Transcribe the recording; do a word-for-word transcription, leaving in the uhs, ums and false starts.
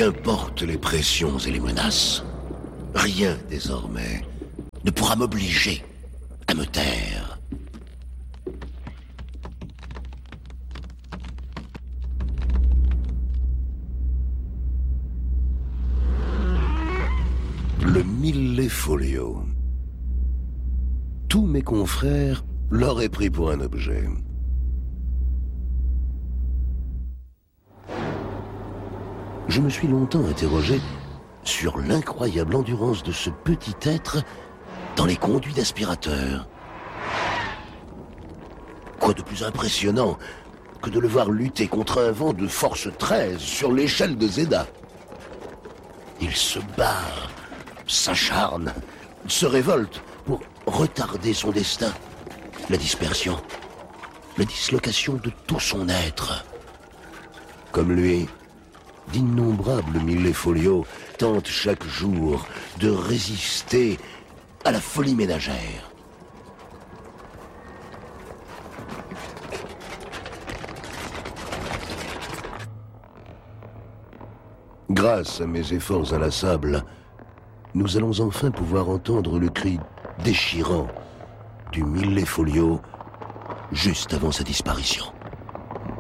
Qu'importent les pressions et les menaces, rien désormais ne pourra m'obliger à me taire. Le Millefolio. Tous mes confrères l'auraient pris pour un objet. Je me suis longtemps interrogé sur l'incroyable endurance de ce petit être dans les conduits d'aspirateur. Quoi de plus impressionnant que de le voir lutter contre un vent de force treize sur l'échelle de Zeda? Il se bat, s'acharne, se révolte pour retarder son destin, la dispersion, la dislocation de tout son être. Comme lui, d'innombrables Millefolio tentent chaque jour de résister à la folie ménagère. Grâce à mes efforts inlassables, nous allons enfin pouvoir entendre le cri déchirant du Millefolio juste avant sa disparition.